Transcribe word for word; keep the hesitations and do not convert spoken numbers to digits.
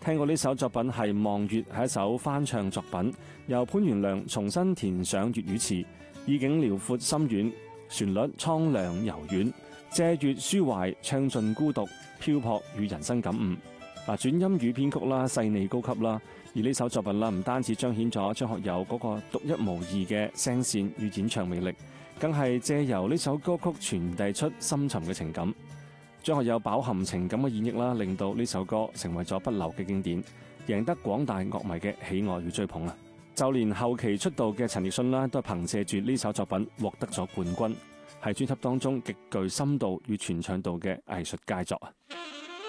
聽過呢首作品係《望月》，係一首翻唱作品，由潘元良重新填上粵語詞，意境遼闊深遠，旋律蒼涼柔軟，借月抒懷，唱盡孤獨、漂泊與人生感悟。嗱，轉音與編曲啦，細膩高級啦。而呢首作品啦，唔單止彰顯咗張學友嗰個獨一無二嘅聲線與演唱魅力，更係借由呢首歌曲傳遞出深沉嘅情感。張學友飽含情感嘅演繹啦，令到呢首歌成為咗不朽嘅經典，贏得廣大樂迷嘅喜愛與追捧啊！就連後期出道嘅陳奕迅啦，都係憑借住呢首作品獲得咗冠軍，係專輯當中極具深度與傳唱度嘅藝術佳作啊！